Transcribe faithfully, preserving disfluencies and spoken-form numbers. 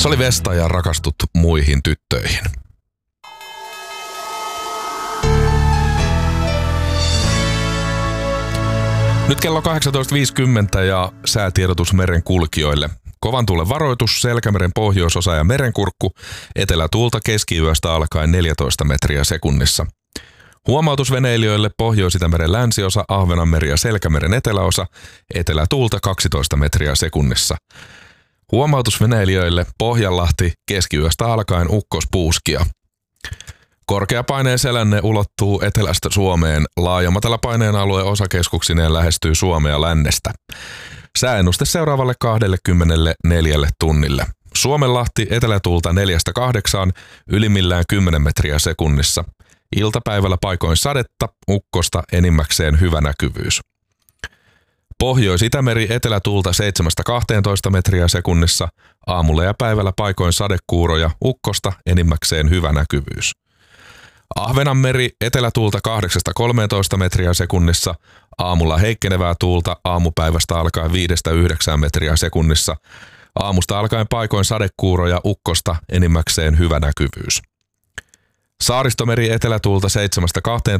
Se oli Vesta ja Rakastut muihin tyttöihin. Nyt kello kahdeksantoista viisikymmentä ja säätiedotus meren kulkijoille. Kovan tuulen varoitus, Selkämeren pohjoisosa ja merenkurkku, etelätuulta keskiyöstä alkaen neljätoista metriä sekunnissa. Huomautus veneilijöille Pohjois-Itämeren länsiosa, Ahvenanmeri ja Selkämeren eteläosa, etelätuulta kaksitoista metriä sekunnissa. Huomautus veneilijöille Pohjanlahti, keskiyöstä alkaen ukkospuuskia. Korkeapaineen selänne ulottuu etelästä Suomeen, laajamatalpaineen alueen osakeskuksineen lähestyy Suomea lännestä. Sääennuste seuraavalle kaksikymmentäneljä tunnille. Suomenlahti etelätuulta neljästä kahdeksaan, ylimmillään kymmenen metriä sekunnissa. Iltapäivällä paikoin sadetta, ukkosta enimmäkseen hyvä näkyvyys. Pohjois-Itämeri etelätuulta seitsemästä kahteentoista metriä sekunnissa, aamulla ja päivällä paikoin sadekuuroja, ukkosta enimmäkseen hyvä näkyvyys. Ahvenanmeri etelätuulta kahdeksasta kolmeentoista metriä sekunnissa, aamulla heikkenevää tuulta, aamupäivästä alkaen viidestä yhdeksään metriä sekunnissa, aamusta alkaen paikoin sadekuuroja, ukkosta enimmäkseen hyvä näkyvyys. Saaristomeri etelätuulta seitsemästä